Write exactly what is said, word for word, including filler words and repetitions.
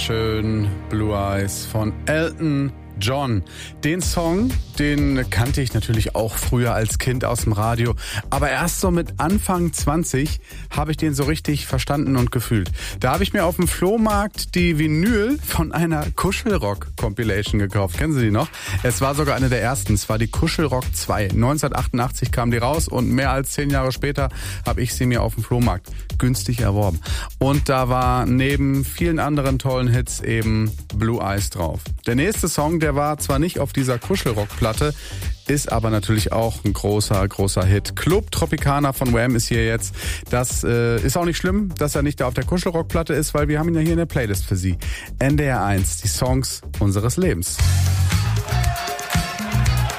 Schön Blue Eyes von Elton John. Den Song, den kannte ich natürlich auch früher als Kind aus dem Radio. Aber erst so mit Anfang zwanzig habe ich den so richtig verstanden und gefühlt. Da habe ich mir auf dem Flohmarkt die Vinyl von einer Kuschelrock-Compilation gekauft. Kennen Sie die noch? Es war sogar eine der ersten. Es war die Kuschelrock zwei. neunzehnhundertachtundachtzig kam die raus und mehr als zehn Jahre später habe ich sie mir auf dem Flohmarkt günstig erworben. Und da war neben vielen anderen tollen Hits eben Blue Eyes drauf. Der nächste Song, der war zwar nicht auf dieser Kuschelrock-Platte, ist aber natürlich auch ein großer, großer Hit. Club Tropicana von Wham ist hier jetzt. Das äh, ist auch nicht schlimm, dass er nicht da auf der Kuschelrock-Platte ist, weil wir haben ihn ja hier in der Playlist für Sie. N D R eins, die Songs unseres Lebens.